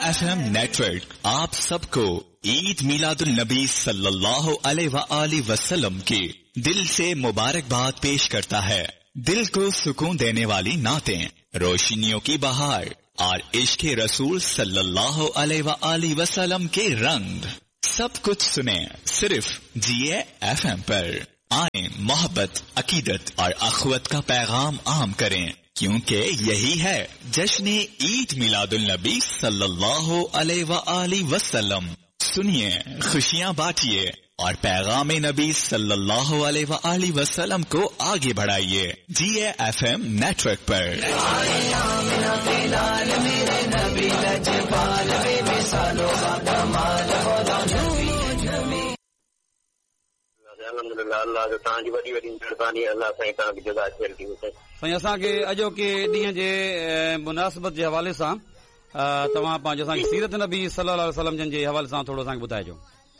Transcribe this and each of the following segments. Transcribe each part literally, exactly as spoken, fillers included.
F M network आप सबको ईद मिलादुल नबी सल्लल्लाहु अलैहि वसल्लम की दिल से मुबारकबाद पेश करता है। दिल को सुकून देने वाली नातें, रोशनियों की बहार और इश्क़ रसूल सल्लल्लाहु अलैहि वसल्लम के रंग, सब कुछ सुने सिर्फ जिए एफ एम पर। आए मोहब्बत, अकीदत और अखवत का पैगाम आम करें, क्योंकि यही है जश्न ईद मिलादुल नबी सल्लल्लाहु अलैहि वसल्लम। सुनिए, खुशियां बांटिए और पैगाम नबी सल्लल्लाहु अलैहि वसल्लम को आगे बढ़ाइए। जिए एफ एम नेटवर्क पर। अल्हम्दुलिल्लाह, अल्लाह जो तव्हांजी वॾी वॾी महिरबानी, अल्लाह साईं तव्हांखे जज़ा ख़ैर थी हुजे। साईं, असांखे अॼोके ॾींहं जे मुनासिबत जे हवाले सां तव्हां पंहिंजो असांखे सीरत नबी सल्लल्लाहु अलैहि वसल्लम जन जे हवाले सां थोरो असांखे ॿुधाइजो।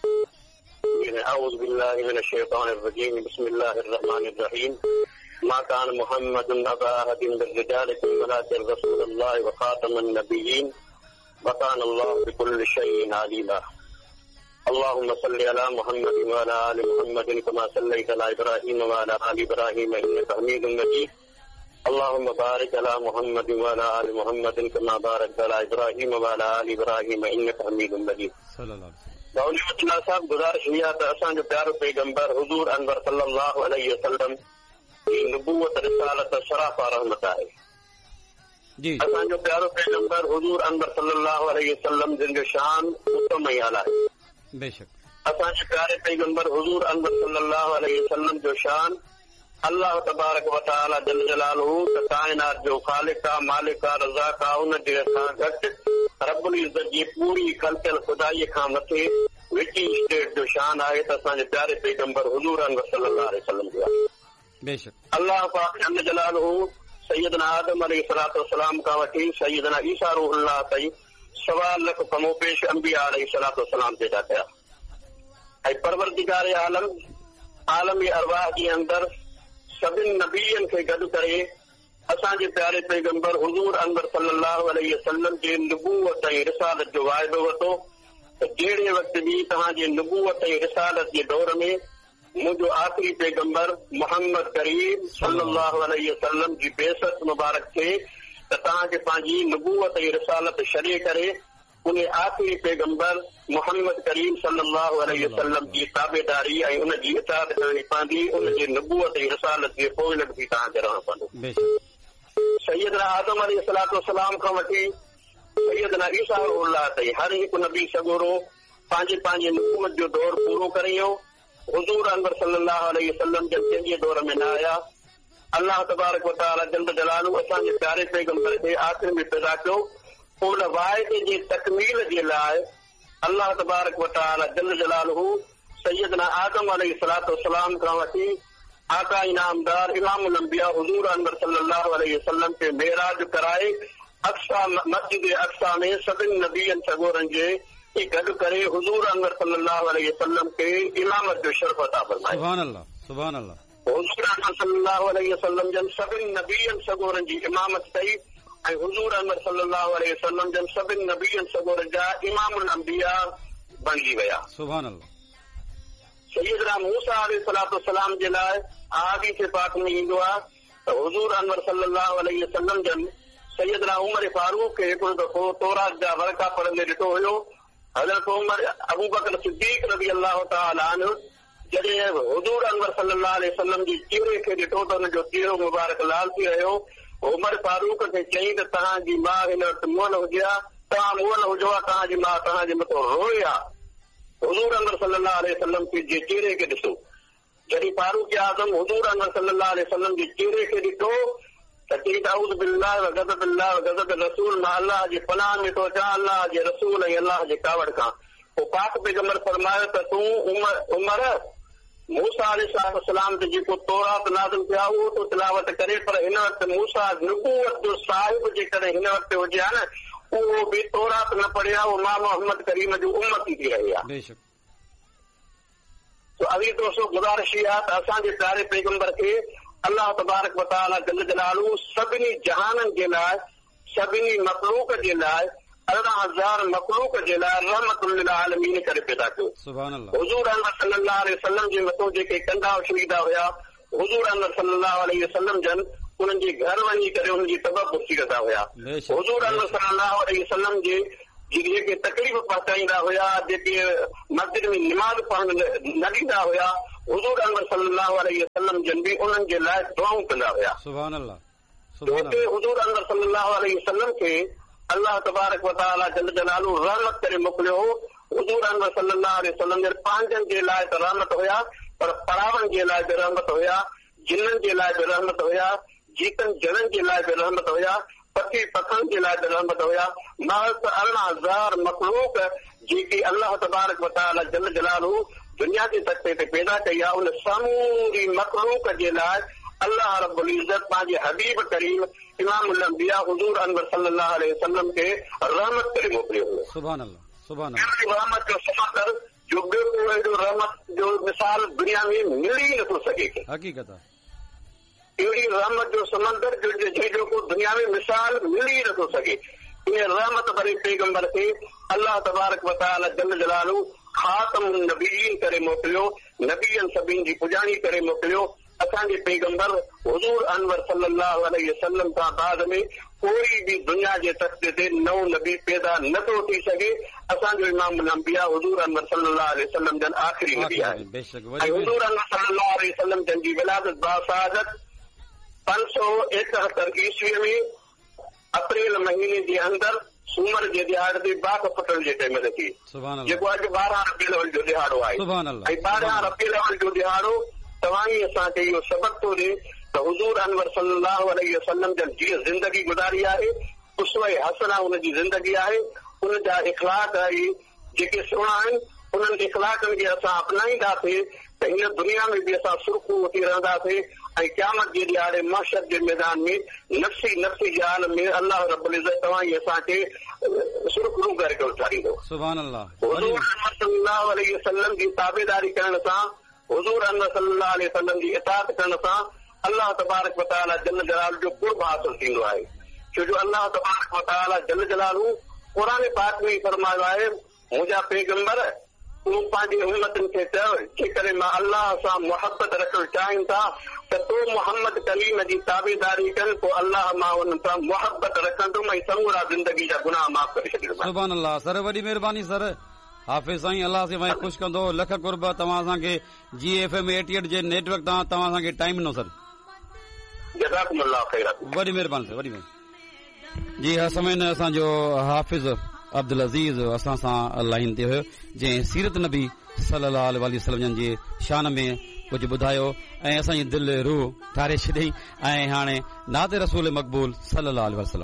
अऊज़ु बिल्लाहि मिनश शैतानिर रजीम, बिस्मिल्लाहिर रहमानिर रहीम। मा कान मुहम्मदुन अबा अहदिन मिन रिजालिकुम वलाकिन रसूलुल्लाहि व खातमुन नबिय्यीन व कान अल्लाहु बिकुल्लि शैइन अलीमा। اللهم صل على محمد وعلى آل محمد كما صليت على إبراهيم وعلى آل إبراهيم إنك حميد مجيد. اللهم بارك على محمد وعلى آل محمد كما باركت على إبراهيم وعلى آل إبراهيم إنك حميد مجيد. صلى الله عليه وسلم. दौलतुल्लाह साहब गुज़ारिश हुई त असांजो प्यारो पैगंबर हुज़ूर अनवर सल्लल्लाहु अलैहि वसल्लम की नबूवत रिसालत शराफ़ रहमत आहे। जी, असांजो प्यारो पैगंबर हुज़ूर अनवर सल्लल्लाहु अलैहि वसल्लम जिन जो शान उत्तम ऐं आला आहे। बेशक असांजे प्यारे पैगंबर हुज़ूर अनवर सल्लल्लाहु अलैहि वसल्लम जो शान अल्लाह तबारक व तआला जल जलालहू त कायनात जो ख़ालिक आहे, मालिक आहे, रज़ाक आहे, उन जे खां घटि रब्बुल इज़्ज़त जी पूरी खलकल खुदाईअ खां मथे विची स्टेट जो शान आहे त असांजे प्यारे पैगंबर हुज़ूर अनवर सल्लल्लाहु अलैहि वसल्लम जो आहे। बेशक अल्लाह पाक जल जलालहू सैयदना आदम अलैहिस्सलातु वस्सलाम खां वठी सैयदना ईसा रूहुल्लाह ताईं सवा लख कमो पेश अंबिया अलैहिस्सलातु वस्सलाम पैदा कया ऐं परवरदिगार आलम आलमी अरवाह जे अंदरि सभिनी नबीअनि खे गॾु करे असांजे प्यारे पैगंबर हुज़ूर अनवर सल्लल्लाहु अलैहि वसल्लम जे नबूवत ऐं रिसालत जो वाइदो वरितो त जहिड़े वक़्तु बि तव्हांजे नबूवत ऐं रिसालत जे दौर में मुंहिंजो आख़िरी पैगंबर मोहम्मद करीम सल्लल्लाहु अलैहि वसल्लम जी बेसत मुबारक थिए त तव्हांखे पंहिंजी नबूवत ऐं रिसालत छॾे करे उन आख़िरी पैगंबर मोहम्मद करीम सल्लल्लाहु अलैहि वसल्लम जी ताबेदारी ऐं उन जी इताअत करणी पवंदी। उन जे नबूवत ऐं रिसालत जे पोइलट बि तव्हांखे रहणो पवंदो। सैयदना आदम अलैहिस्सलातु वस्सलाम खां वठी सैयदना ईसा रूहुल्लाह ताईं हर हिकु नबी सॻोरो पंहिंजे पंहिंजे नबूवत जो दौर पूरो करे वियो। हुज़ूर अनवर सल्लल्लाहु अलैहि वसल्लम जन पंहिंजे दौर में न आया। अल्लाह तबारक व तआला जल जलालहू असांजे प्यारे पैगंबर खे आख़िर में पैदा कयो। उन वाइदे जे तकमील जे लाइ अल्लाह तबारक व तआला जल जलालहू सैयदना आदम अलैहिस्सलातु वस्सलाम खां वठी आका इनामदार इमामुल अंबिया हुज़ूर अनवर सल्लल्लाहु अलैहि वसल्लम खे मेराज कराए अक्सा मस्जिद अक्सा में सभिनी नबीअनि सॻोरनि जे गॾु करे हुज़ूर अनवर सल्लल्लाहु अलैहि वसल्लम खे इमामत जो शर्फ़ अता फरमाए। सुभान अल्लाह, सुभान अल्लाह। हुज़ूर अनवर सल्लल्लाहु अलैहि वसल्लम जन सभिनी नबीअनि सॻोरनि जी इमामत कई ऐं हुज़ूर अनवर सल्लल्लाहु अलैहि वसल्लम जन सभिनी नबीअनि सॻोरनि जा इमामुल अंबिया बणिजी विया। सुभान अल्लाह। सैयदना मूसा अलैहिस्सलातु वस्सलाम जे लाइ अहादीस पाक में ईंदो आहे त हुज़ूर अनवर सल्लल्लाहु अलैहि वसल्लम जन सैयदना उमर फारूक खे हिकिड़ो दफ़ो तौरात जा वर्का पढ़ंदे ॾिठो हुयो। हज़रत उमर अबू बकर सिद्दीक़ रज़ी अल्लाह तआला अन्हु जॾहिं हुज़ूर अनवर सल्लल्लाहु अलैहि वसल्लम जी चेहरे खे ॾिठो त हुनजो चेहरो मुबारक लाल थी रहियो। उमर फारूक खे चई त तव्हांजी माउ हिन वक़्तु मुंहं न हुजे हा, तव्हां मुंहं न हुजो हा, तव्हांजी माउ तव्हांजे मथां रोए हा। हुज़ूर अनवर सल्लल्लाहु अलैहि वसल्लम जे चेहरे खे ॾिसो। जॾहिं फारूक आज़म हुज़ूर अनवर सल्लल्लाहु अलैहि वसल्लम जे चेहरे खे ॾिठो त चई त अऊज़ु बिल्लाह व गज़बिल्लाह व गज़ब रसूल, मां अल्लाह जे पनाह में थो अचां, अल्लाह जे रसूल ऐं अल्लाह जे कावड़ खां। पोइ पाक पैगंबर फरमायो त तूं उमर उमर मूसा अलैहिस्सलाम ते जेको तौरात नाज़िल थिया उहो तो तिलावत करे, पर हिन वक़्तु मूसा नबूवत जो साहिब जेकॾहिं हिन वक़्तु हुजे हा न, उहो बि तौरात न पढ़िया, उहो मां मोहम्मद करीम जो उम्मती थी रही आहे। तो अभी दोस्तों गुज़ारिश आहे त असांजे प्यारे पैगंबर खे अल्लाह तबारक व तआला जल जलालहू सभिनी जहाननि जे लाइ, सभिनी मखलूक जे लाइ अरिड़हं हज़ार मखलूक जे लाइ रहमतुल लिल आलमीन करे पैदा कयो। सुभान अल्लाह। हुज़ूर अनवर सल्लल्लाहु अलैहि वसल्लम जे मथां जेके कंदा छुरीदा हुया, हुज़ूर अनवर सल्लल्लाहु अलैहि वसल्लम जन उन्हनि जे घर वञी करे उन्हनि जी तबक़ुसी कंदा हुया। हुज़ूर अनवर सल्लल्लाहु अलैहि वसल्लम जे जेके तकलीफ़ पहुचाईंदा हुया, जेके मस्जिद में निमाज़ पढ़ण न ॾींदा हुया, हुज़ूर अनवर सल्लल्लाहु अलैहि वसल्लम जन बि उन्हनि जे लाइ दुआऊं कंदा हुया। सुभान अल्लाह। छोके हुज़ूर अनवर सल्लल्लाहु अलैहि वसल्लम खे अल्लाह तबारक व तआला जल जलालहू रहमत करे मोकिलियो हो। हुज़ूर अनवर सल्लल्लाहु अलैहि वसल्लम जे पंहिंजनि जे लाइ त रहमत हुया, पर परावनि जे लाइ बि रहमत हुया, जिन्ननि जे लाइ बि रहमत हुया, जीतनि जननि जे लाइ बि रहमत हुया, पखी पखनि जे लाइ बि रहमत हुया। महज़ अरिड़हं हज़ार मखलूक जेकी अल्लाह तबारक व तआला जल जलालहू दुनिया जे तख़्ते ते पैदा कई आहे, उन समूरी मखलूक जे लाइ अल्लाह रब्बुल इज़्ज़त पंहिंजे हबीब करीम इमामुल अंबिया हुज़ूर अनवर सल्लल्लाहु अलैहि वसल्लम खे रहमत करे मोकिलियो हो। सुभान अल्लाह। सुभान अल्लाह। रहमत जो समंदर जो ॿियो को अहिड़ो रहमत जो मिसाल दुनिया में मिली ई नथो सघे। हक़ीक़त आहे। अहिड़ी रहमत जो समंदर जो जंहिंजो को दुनिया में मिसाल मिली ई नथो सघे। इन रहमत भरे पैगंबर खे अल्लाह तबारक व तआला जल जलालहू ख़ातमुन नबीयीन करे मोकिलियो, नबीयनि सभिनि जी पुॼाणी करे मोकिलियो। असांजे पैगंबर हुज़ूर अनवर सल्लल्लाहु अलैहि वसल्लम खां बाद में कोई बि दुनिया जे तख़्ते ते नओं नबी पैदा नथो थी सघे। असांजो इमामुल अंबिया हुज़ूर अनवर सल्लल्लाहु अलैहि वसल्लम जन आख़िरी नबी आहे। ऐं हुज़ूर अनवर सल्लल्लाहु अलैहि वसल्लम जन जी विलादत बासादत पंज सौ एकहतरि ईस्वीअ में अप्रैल महीने जे अंदरि सूमर जे ॾियारे ते बाग फुटण जे टाइम ते थी, जेको अॼु ॿारहं रबीउल अव्वल जो ॾिहाड़ो आहे। ऐं ॿारहं रबीउल अव्वल जो ॾिहाड़ो तव्हां ई असांखे इहो सबक़ थो ॾे त हुज़ूर अनवर सल्लल्लाहु अलैहि वसल्लम जन जीअं ज़िंदगी गुज़ारी आहे, उसवे हसना हुनजी ज़िंदगी आहे, उन जा इख़लाक़ आहे जेके सुहिणा आहिनि, उन्हनि इख़लाक़नि खे असां अपनाईंदासीं त हिन दुनिया में बि असां सुरखू वठी रहंदासीं ऐं क़यामत जे ॾियारे महशर जे मैदान में नफ़्सी नफ़्सी जे आलम में अल्लाह रब्बुल इज़्ज़त तव्हां ई असांखे सुरखरू करे उथारींदो। सुभान अल्लाह। हुज़ूर अनवर सल्लल्लाहु अलैहि वसल्लम जी ताबेदारी करण सां, हुज़ूर अनवर सल्लल्लाहु अलैहि वसल्लम जी इताअत करण सां अल्लाह तबारक व तआला जल जलाल जो कुर्ब हासिल थींदो आहे। छो जो अल्लाह तबारक व तआला जल जलालहू क़ुरान पाक में फरमायो आहे, मुंहिंजा पैगंबर तूं पंहिंजी उम्मतनि खे चयो जेकॾहिं मां अल्लाह सां मुहबत रखणु चाहिनि था त तूं मोहम्मद कलीम जी ताबेदारी कनि, पोइ अल्लाह मां उन्हनि सां मुहबत रखंदुमि ऐं समूरा ज़िंदगी जा गुनाह माफ़ करे छॾींदुमि। सुभान अल्लाह। सर वॾी महिरबानी सर। हाफ़िज़ साईं अल्लाह से भाई ख़ुशि कंदो। लख कुर्ब तव्हां असांखे जी एफ एम एटी एट जे नेटवर्क तां तव्हां असांखे टाइम ॾिनो सर। जज़ाकुमुल्लाह ख़ैरन। वॾी महिरबानी सर, वॾी महिरबानी। जी हा समय न असांजो हाफ़िज़ अब्दुल अज़ीज़ असां सां लाइन ते हुयो, जंहिं सीरत नबी सल्लल्लाहु अलैहि वसल्लम जे शान में कुझु ॿुधायो ऐं असांजी दिलि रूह ठारे छॾियईं ऐं हाणे नात रसूल मक़बूल सल्लल्लाहु अलैहि वसल्लम।